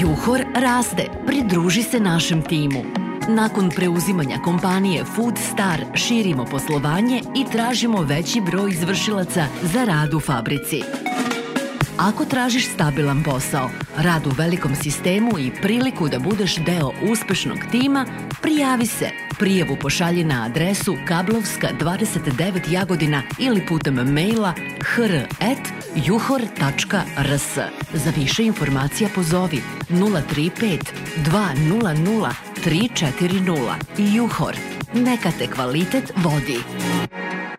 Juhor raste, pridruži se našem timu. Nakon preuzimanja kompanije Food Star širimo poslovanje i tražimo veći broj izvršilaca za rad u fabrici. Ako tražiš stabilan posao, rad u velikom sistemu i priliku da budeš deo uspešnog tima, prijavi se. Prijavu pošalji na adresu Kablovska 29 Jagodina ili putem maila hr@juhor.rs. Za više informacija pozovi 035 200 340. Juhor. Neka te kvalitet vodi.